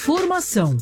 Informação.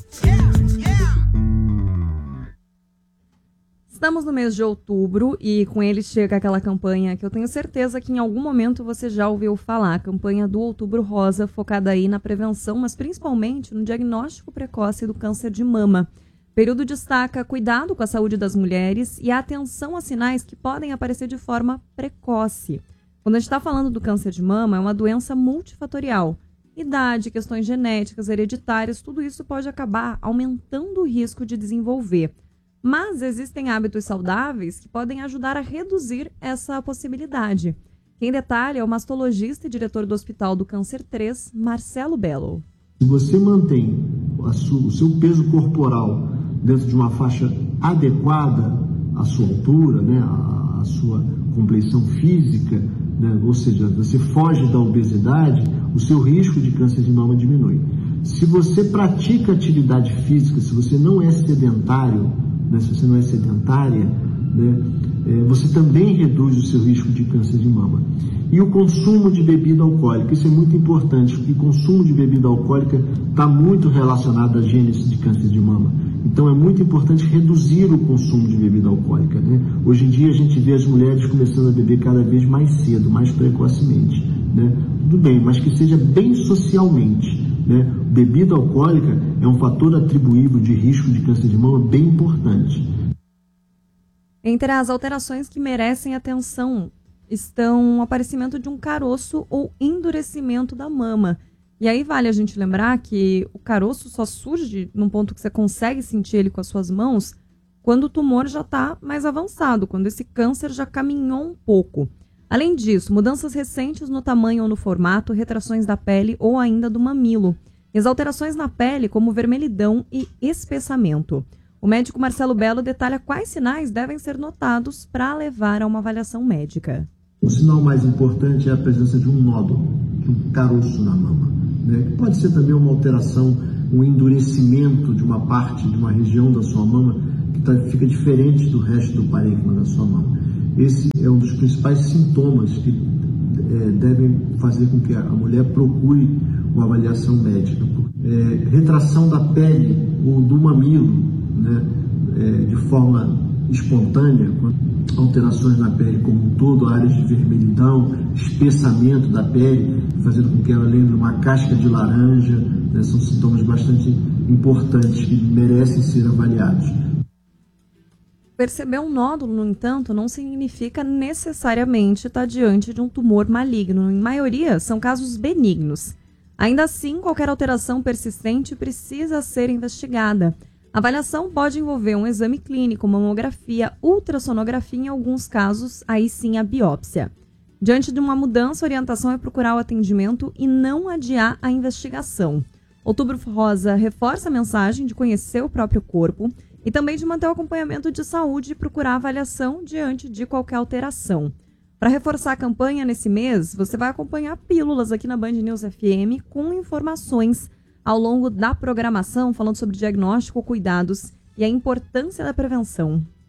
Estamos no mês de outubro e com ele chega aquela campanha que eu tenho certeza que em algum momento você já ouviu falar, a campanha do Outubro Rosa, focada aí na prevenção, mas principalmente no diagnóstico precoce do câncer de mama. O período destaca cuidado com a saúde das mulheres e a atenção a sinais que podem aparecer de forma precoce. Quando a gente está falando do câncer de mama, é uma doença multifatorial. Idade, questões genéticas, hereditárias, tudo isso pode acabar aumentando o risco de desenvolver. Mas existem hábitos saudáveis que podem ajudar a reduzir essa possibilidade. Quem detalha é o mastologista e diretor do Hospital do Câncer 3, Marcelo Bello. Se você mantém o seu peso corporal dentro de uma faixa adequada à sua altura, né, à sua compleição física, né, ou seja, você foge da obesidade, o seu risco de câncer de mama diminui. Se você pratica atividade física, se você não é sedentário, se você não é sedentária, né, você também reduz o seu risco de câncer de mama. E o consumo de bebida alcoólica, isso é muito importante, porque o consumo de bebida alcoólica está muito relacionado à gênese de câncer de mama. Então é muito importante reduzir o consumo de bebida alcoólica, né? Hoje em dia a gente vê as mulheres começando a beber cada vez mais cedo, mais precocemente, né? Tudo bem, mas que seja bem socialmente, né? Bebida alcoólica é um fator atribuível de risco de câncer de mama bem importante. Entre as alterações que merecem atenção estão o aparecimento de um caroço ou endurecimento da mama. E aí vale a gente lembrar que o caroço só surge num ponto que você consegue sentir ele com as suas mãos quando o tumor já está mais avançado, quando esse câncer já caminhou um pouco. Além disso, mudanças recentes no tamanho ou no formato, retrações da pele ou ainda do mamilo. E as alterações na pele, como vermelhidão e espessamento. O médico Marcelo Bello detalha quais sinais devem ser notados para levar a uma avaliação médica. O sinal mais importante é a presença de um nódulo, de um caroço na mama, né? Pode ser também uma alteração, um endurecimento de uma parte, de uma região da sua mama que fica diferente do resto do parênquima da sua mama. Esse é um dos principais sintomas que devem fazer com que a mulher procure uma avaliação médica. Retração da pele ou do mamilo, né, de forma espontânea, alterações na pele como um todo, áreas de vermelhidão, espessamento da pele, fazendo com que ela lembre uma casca de laranja, né, são sintomas bastante importantes que merecem ser avaliados. Perceber um nódulo, no entanto, não significa necessariamente estar diante de um tumor maligno. Em maioria, são casos benignos. Ainda assim, qualquer alteração persistente precisa ser investigada. A avaliação pode envolver um exame clínico, mamografia, ultrassonografia e, em alguns casos, aí sim a biópsia. Diante de uma mudança, a orientação é procurar o atendimento e não adiar a investigação. Outubro Rosa reforça a mensagem de conhecer o próprio corpo e também de manter o acompanhamento de saúde e procurar avaliação diante de qualquer alteração. Para reforçar a campanha nesse mês, você vai acompanhar pílulas aqui na Band News FM com informações ao longo da programação, falando sobre diagnóstico, cuidados e a importância da prevenção.